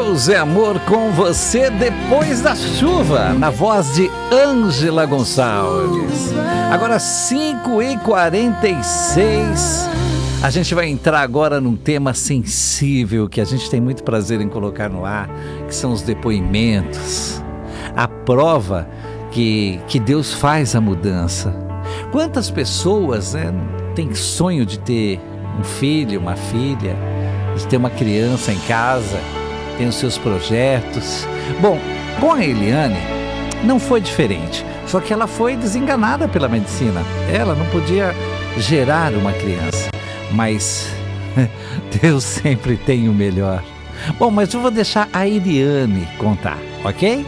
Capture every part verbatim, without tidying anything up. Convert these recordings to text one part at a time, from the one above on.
Deus é amor com você depois da chuva, na voz de Ângela Gonçalves. Agora cinco e quarenta e seis, a gente vai entrar agora num tema sensível que a gente tem muito prazer em colocar no ar, que são os depoimentos, a prova que, que Deus faz a mudança. Quantas pessoas, né, têm sonho de ter um filho, uma filha, de ter uma criança em casa, tem os seus projetos. Bom, com a Eliane não foi diferente, só que ela foi desenganada pela medicina. Ela não podia gerar uma criança, mas Deus sempre tem o melhor. Bom, mas eu vou deixar a Eliane contar, ok?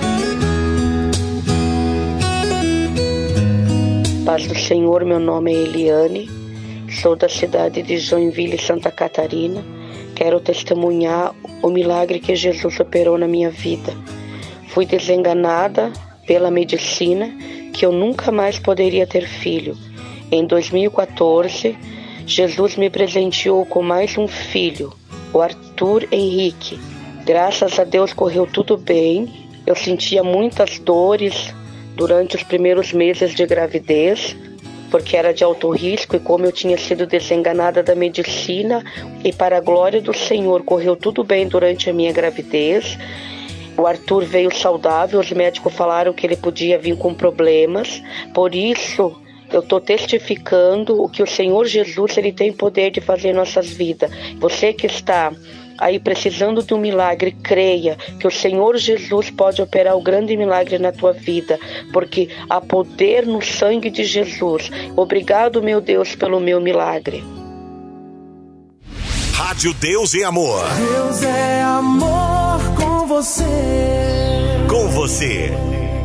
Paz do Senhor, meu nome é Eliane, sou da cidade de Joinville, Santa Catarina. Quero testemunhar o milagre que Jesus operou na minha vida. Fui desenganada pela medicina que eu nunca mais poderia ter filho. Em dois mil e quatorze, Jesus me presenteou com mais um filho, o Arthur Henrique. Graças a Deus correu tudo bem. Eu sentia muitas dores durante os primeiros meses de gravidez, porque era de alto risco, e como eu tinha sido desenganada da medicina, e para a glória do Senhor, correu tudo bem durante a minha gravidez. O Arthur veio saudável, os médicos falaram que ele podia vir com problemas, por isso eu estou testificando o que o Senhor Jesus ele tem poder de fazer em nossas vidas. Você que está aí precisando de um milagre, creia que o Senhor Jesus pode operar o grande milagre na tua vida, porque há poder no sangue de Jesus. Obrigado, meu Deus, pelo meu milagre. Rádio Deus e Amor. Deus é amor com você. Com você.